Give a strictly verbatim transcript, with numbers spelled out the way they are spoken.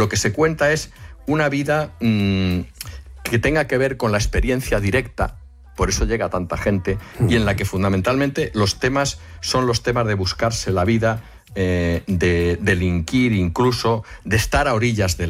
lo que se cuenta es una vida mmm, que tenga que ver con la experiencia directa, por eso llega tanta gente, y en la que fundamentalmente los temas son los temas de buscarse la vida, eh, de delinquir incluso, de estar a orillas de